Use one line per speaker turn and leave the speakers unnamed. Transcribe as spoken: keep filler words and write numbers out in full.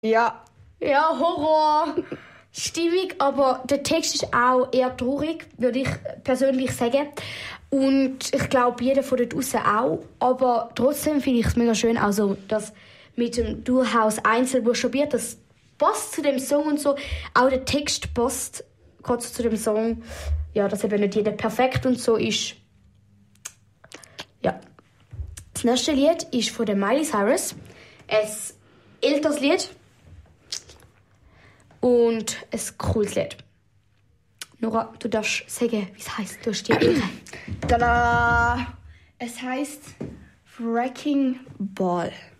Ja.
Ja, Horror. Stimmig, aber der Text ist auch eher traurig, würde ich persönlich sagen. Und ich glaube, jeder von dort draussen auch. Aber trotzdem finde ich es mega schön, also das mit dem Durchhaus einzeln buchstabiert, das passt zu dem Song und so. Auch der Text passt kurz zu dem Song. Ja, dass eben nicht jeder perfekt und so ist. Ja. Das nächste Lied ist von der Miley Cyrus. Ein älteres Lied. Und ein cooles Lied. Nora, du darfst sagen, wie es heisst. Du hast die Ehre.
Tada! Es heißt Wrecking Ball.